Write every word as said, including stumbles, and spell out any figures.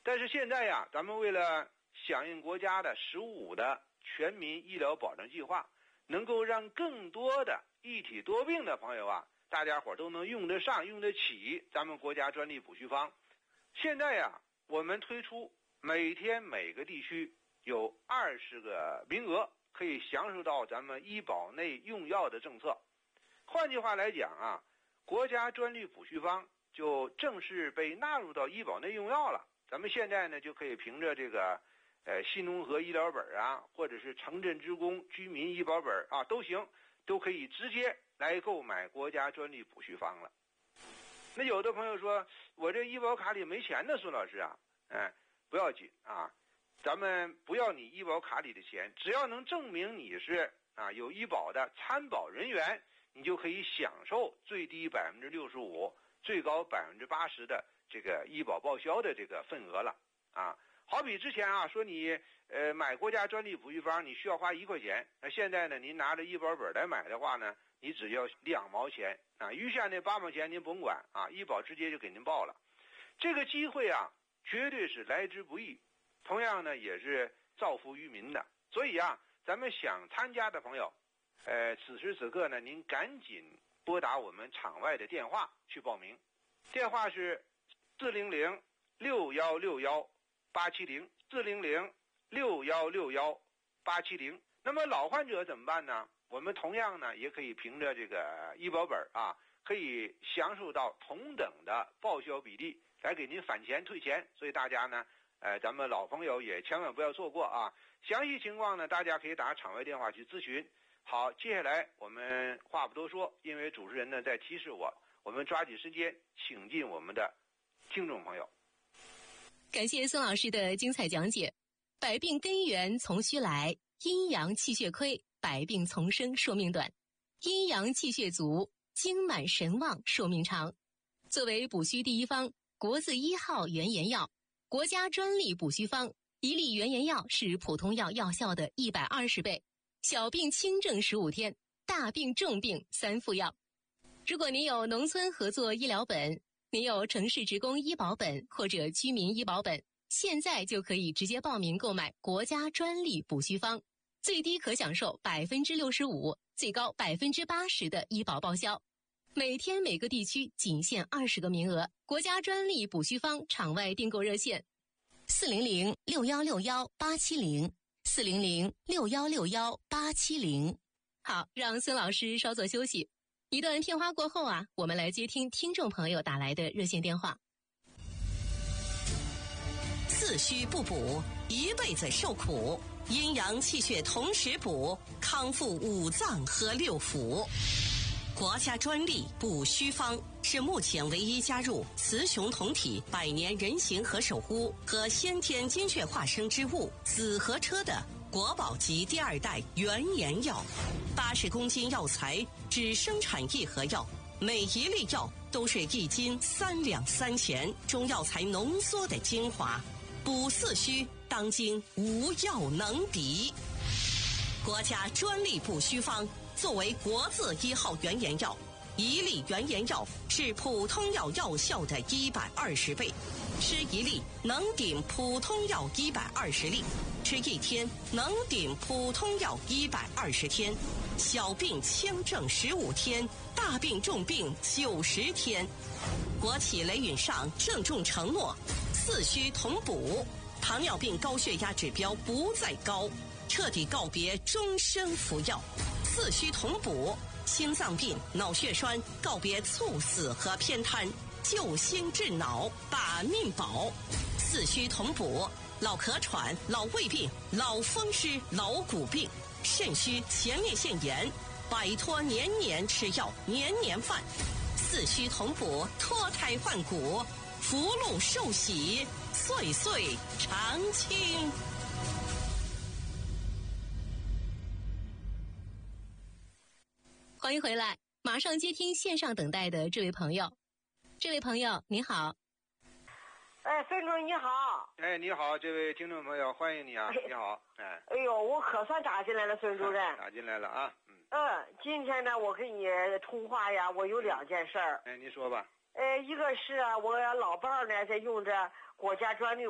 但是现在呀，咱们为了响应国家的十五五的全民医疗保障计划，能够让更多的一体多病的朋友啊，大家伙都能用得上、用得起咱们国家专利补虚方。现在呀，我们推出每天每个地区有二十个名额，可以享受到咱们医保内用药的政策。换句话来讲啊，国家专利补虚方就正式被纳入到医保内用药了。咱们现在呢，就可以凭着这个呃新农合医疗本啊，或者是城镇职工居民医保本啊，都行，都可以直接来购买国家专利补虚方了。那有的朋友说，我这医保卡里没钱呢，孙老师啊，哎，不要紧啊，咱们不要你医保卡里的钱，只要能证明你是啊有医保的参保人员，你就可以享受最低百分之六十五、最高百分之八十的这个医保报销的这个份额了啊。好比之前啊，说你呃买国家专利补虚方，你需要花一块钱，那现在呢，您拿着医保本来买的话呢，你只要两毛钱啊，余下那八毛钱您甭管啊，医保直接就给您报了。这个机会啊，绝对是来之不易，同样呢，也是造福于民的。所以啊，咱们想参加的朋友，呃，此时此刻呢，您赶紧拨打我们场外的电话去报名，电话是四零零六幺六幺八七零四零零六幺六幺八七零。那么老患者怎么办呢？我们同样呢，也可以凭着这个医保本啊，可以享受到同等的报销比例，来给您返钱退钱。所以大家呢，呃，咱们老朋友也千万不要错过啊！详细情况呢，大家可以打场外电话去咨询。好，接下来我们话不多说，因为主持人呢在提示我，我们抓紧时间请进我们的听众朋友。 感谢孙老师的精彩讲解。百病根源从虚来，阴阳气血亏，百病丛生，寿命短；阴阳气血足，精满神旺，寿命长。作为补虚第一方，国字一号原研药，国家专利补虚方，一粒原研药是普通药药效的一百二十倍，小病轻症十五天，大病重病三副药。如果您有农村合作医疗本，您有城市职工医保本或者居民医保本，现在就可以直接报名购买国家专利补虚方，最低可享受百分之六十五，最高百分之八十的医保报销。每天每个地区仅限二十个名额。国家专利补虚方场外订购热线：四零零六幺六幺八七零，四零零六幺六幺八七零。好，让孙老师稍作休息。一段片花过后啊，我们来接听听众朋友打来的热线电话。 四虚不补，一辈子受苦；阴阳气血同时补，康复五脏和六腑。国家专利补虚方是目前唯一加入雌雄同体百年人形和守护和先天精血化生之物紫河车的国宝级第二代原研药。八十公斤药材只生产一盒药，每一粒药都是一斤三两三钱，中药材浓缩的精华，补四虚当今无药能敌。国家专利补虚方作为国字一号原研药，一粒原研药是普通药药效的一百二十倍，吃一粒能顶普通药一百二十粒，吃一天能顶普通药一百二十天，小病轻症十五天，大病重病九十天。国企雷允上郑重承诺，四虚同补，糖尿病高血压指标不再高，彻底告别终身服药。四虚同补，心脏病、脑血栓告别猝死和偏瘫，救心治脑，把命保。四虚同补，老咳喘、老胃病、老风湿、老骨病、肾虚、前列腺炎，摆脱年年吃药、年年犯。四虚同补，脱胎换骨，福禄寿喜，岁岁长青。 欢迎回来，马上接听线上等待的这位朋友。这位朋友你好。 哎，孙主任你好。 哎，你好，这位听众朋友，欢迎你啊！你好，哎。 哎呦，我可算打进来了，孙主任。 打进来了啊，嗯。 嗯，今天呢，我跟你通话呀，我有两件事儿。 哎，你说吧。 呃，一个是啊，我老伴儿呢在用着国家专利